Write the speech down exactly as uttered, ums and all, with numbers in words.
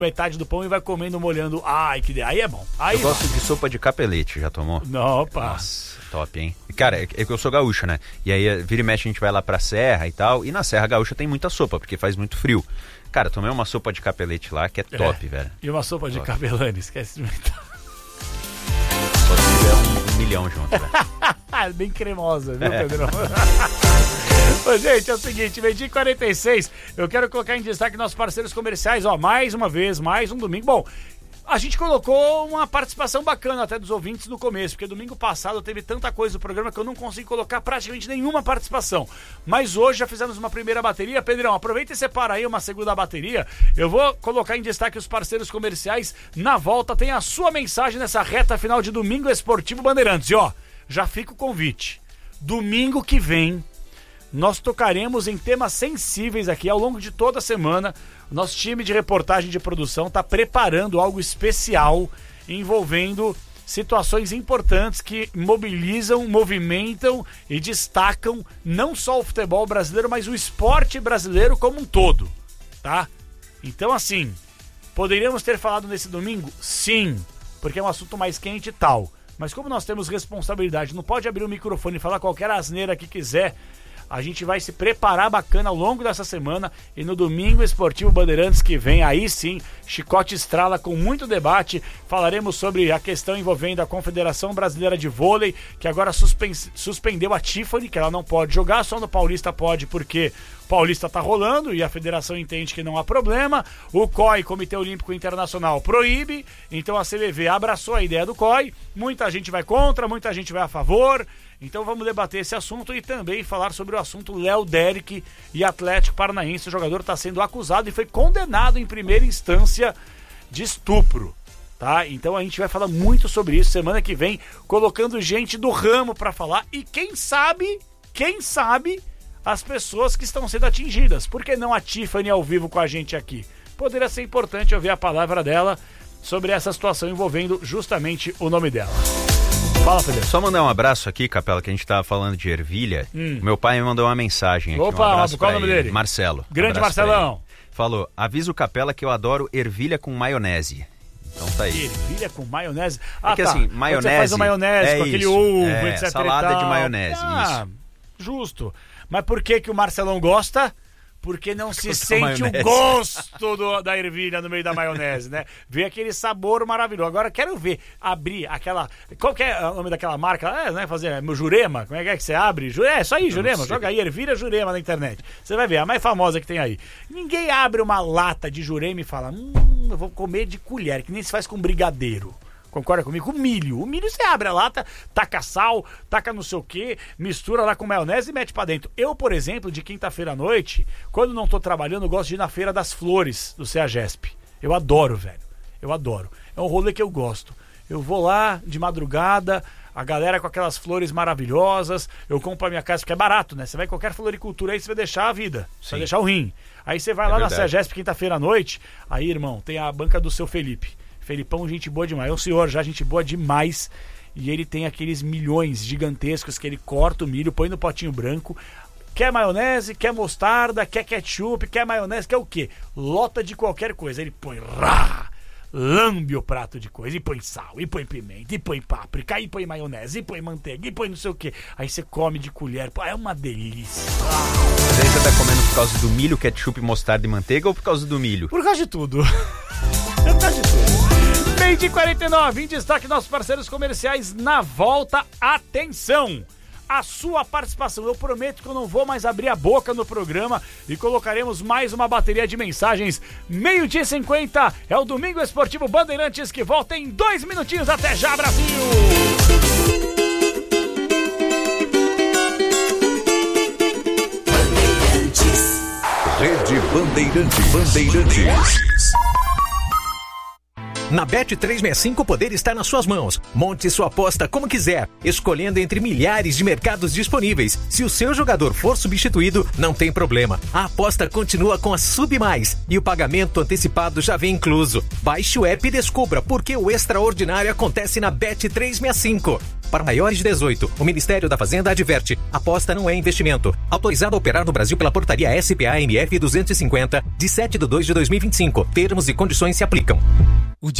metade do pão e vai comendo, molhando. Ai, que aí é bom. Aí eu gosto de sopa de capelete, já tomou? Não, opa. Nossa, top, hein? Cara, é que eu sou gaúcho, né? E aí, vira e mexe, a gente vai lá pra serra e tal. E na Serra Gaúcha tem muita sopa, porque faz muito frio. Cara, tomei uma sopa de capelete lá que é top, é. velho. E uma sopa top. de cabelane, esquece de inventar. Só se tiver um, um milhão junto, velho. Bem cremosa, viu, é. Pedro? Ô, gente, é o seguinte, meio-dia e quarenta e seis, eu quero colocar em destaque nossos parceiros comerciais, ó, mais uma vez, mais um domingo. Bom, a gente colocou uma participação bacana até dos ouvintes no começo, porque domingo passado teve tanta coisa no programa que eu não consegui colocar praticamente nenhuma participação. Mas hoje já fizemos uma primeira bateria. Pedrão, aproveita e separa aí uma segunda bateria. Eu vou colocar em destaque os parceiros comerciais. Na volta tem a sua mensagem nessa reta final de Domingo Esportivo Bandeirantes. E ó, já fica o convite. Domingo que vem, nós tocaremos em temas sensíveis aqui ao longo de toda a semana. O nosso time de reportagem de produção está preparando algo especial envolvendo situações importantes que mobilizam, movimentam e destacam não só o futebol brasileiro, mas o esporte brasileiro como um todo, tá? Então, assim, poderíamos ter falado nesse domingo? Sim, porque é um assunto mais quente e tal. Mas como nós temos responsabilidade, não pode abrir o microfone e falar qualquer asneira que quiser. A gente vai se preparar bacana ao longo dessa semana e no Domingo Esportivo Bandeirantes que vem, aí sim, chicote estrala com muito debate. Falaremos sobre a questão envolvendo a Confederação Brasileira de Vôlei, que agora suspen- suspendeu a Tiffany, que ela não pode jogar, só no Paulista pode porque o Paulista tá rolando e a federação entende que não há problema. O C O I, Comitê Olímpico Internacional, proíbe, então a C B V abraçou a ideia do C O I, muita gente vai contra, muita gente vai a favor. Então vamos debater esse assunto e também falar sobre o assunto Léo Derek e Atlético Paranaense. O jogador está sendo acusado e foi condenado em primeira instância de estupro, tá? Então a gente vai falar muito sobre isso semana que vem, colocando gente do ramo para falar e quem sabe, quem sabe as pessoas que estão sendo atingidas. Por que não a Tiffany ao vivo com a gente aqui? Poderia ser importante ouvir a palavra dela sobre essa situação envolvendo justamente o nome dela. Fala, Pedro. Só mandar um abraço aqui, Capela, que a gente tava falando de ervilha. Hum. Meu pai me mandou uma mensagem aqui. Opa, um abraço qual é o nome ele. dele? Marcelo. Grande um Marcelão. Falou, avisa o Capela que eu adoro ervilha com maionese. Então tá aí. Ervilha com maionese? Ah, é que tá. assim, maionese... Você faz a maionese é com aquele isso, ovo, é, etcétera. Salada de maionese, ah, isso. Justo. Mas por que que o Marcelão gosta? Porque não se sente maionese. o gosto do, da ervilha no meio da maionese, né? Vê aquele sabor maravilhoso. Agora quero ver, abrir aquela... Qual que é o nome daquela marca? É, né? Fazer meu Jurema? Como é que é que você abre? É, isso aí, Jurema. Joga aí, ervilha Jurema na internet. Você vai ver, a mais famosa que tem aí. Ninguém abre uma lata de Jurema e fala, hum, eu vou comer de colher, que nem se faz com brigadeiro. Concorda comigo? O milho. O milho você abre a lata, taca sal, taca não sei o que, mistura lá com maionese e mete pra dentro. Eu, por exemplo, de quinta-feira à noite, quando não tô trabalhando, eu gosto de ir na Feira das Flores do CEAGESP. Eu adoro, velho. Eu adoro. É um rolê que eu gosto. Eu vou lá de madrugada, a galera com aquelas flores maravilhosas, eu compro pra minha casa, porque é barato, né? Você vai em qualquer floricultura aí, você vai deixar a vida, você vai deixar o rim. Aí você vai lá é na CEAGESP quinta-feira à noite, aí, irmão, tem a banca do seu Felipe. Felipão, gente boa demais. É um senhor já, gente boa demais. E ele tem aqueles milhões gigantescos que ele corta o milho, põe no potinho branco. Quer maionese, quer mostarda, quer ketchup, quer maionese, quer o quê? Lota de qualquer coisa. Ele põe rá, lambe o prato de coisa, e põe sal, e põe pimenta, e põe páprica, e põe maionese, e põe manteiga, e põe não sei o quê. Aí você come de colher. Pô, é uma delícia. Mas aí você tá comendo por causa do milho, ketchup, mostarda e manteiga ou por causa do milho? Por causa de tudo. Por causa de tudo. meio dia e quarenta e nove, em destaque nossos parceiros comerciais na volta. Atenção! A sua participação. Eu prometo que eu não vou mais abrir a boca no programa e colocaremos mais uma bateria de mensagens. meio dia e cinquenta é o Domingo Esportivo Bandeirantes que volta em dois minutinhos. Até já, Brasil! Bandeirantes. Rede Bandeirantes. Bandeirantes. Na Bet trezentos e sessenta e cinco o poder está nas suas mãos. Monte sua aposta como quiser, escolhendo entre milhares de mercados disponíveis. Se o seu jogador for substituído, não tem problema. A aposta continua com a Sub Mais e o pagamento antecipado já vem incluso. Baixe o app e descubra por que o extraordinário acontece na Bet trezentos e sessenta e cinco. Para maiores de dezoito, o Ministério da Fazenda adverte: aposta não é investimento. Autorizado a operar no Brasil pela portaria S P A M F duzentos e cinquenta, de sete de dois de dois mil e vinte e cinco. Termos e condições se aplicam.